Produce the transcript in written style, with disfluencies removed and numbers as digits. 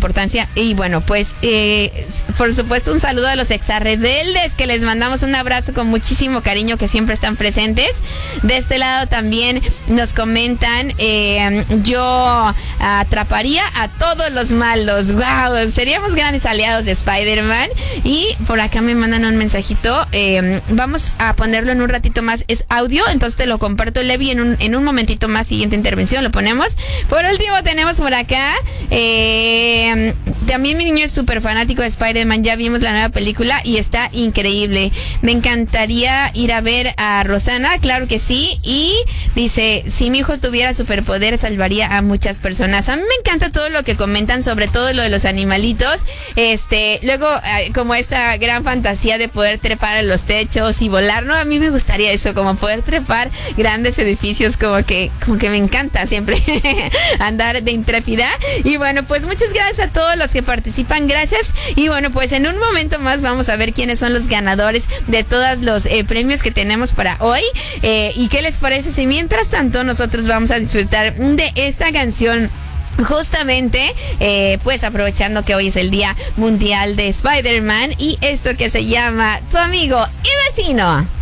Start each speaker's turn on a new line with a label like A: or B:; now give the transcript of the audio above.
A: importancia. Y bueno, pues por supuesto un saludo a los exarrebeldes, que les mandamos un abrazo con muchísimo cariño, que siempre están presentes. De este lado también nos comentan, yo atraparía a todos los malos. Wow, seríamos grandes aliados de Spider-Man. Y por acá me mandan un mensajito, vamos a ponerlo en un ratito más, es audio, entonces te lo comparto, Levi, en un momentito más, siguiente intervención lo ponemos. Por último tenemos por acá, también mi niño es súper fanático de Spider-Man, ya vimos la nueva película y está increíble, me encantaría ir a ver a Rosana, claro que sí. Y dice, si mi hijo tuviera superpoder salvaría a muchas personas. A mí me encanta todo lo que comentan, sobre todo lo de los animalitos, luego como esta gran fantasía de poder trepar a los techos y volar, ¿no? A mí me gustaría eso, como poder trepar grandes edificios, como que me encanta siempre andar de intrépida. Y bueno, pues muchas gracias a todos los que participan, gracias. Y bueno, pues en un momento más vamos a ver quiénes son los ganadores de todos los premios que tenemos para hoy. ¿Y qué les parece si mientras tanto nosotros vamos a disfrutar de esta canción? Justamente, pues aprovechando que hoy es el Día Mundial de Spider-Man, y esto que se llama Tu Amigo y Vecino.